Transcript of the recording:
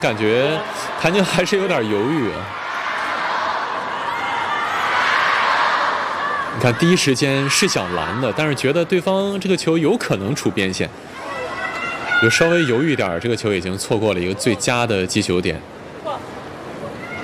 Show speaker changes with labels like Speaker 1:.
Speaker 1: 感觉谭宁还是有点犹豫啊。你看，第一时间是想拦的，但是觉得对方这个球有可能出边线，就稍微犹豫点，这个球已经错过了一个最佳的击球点。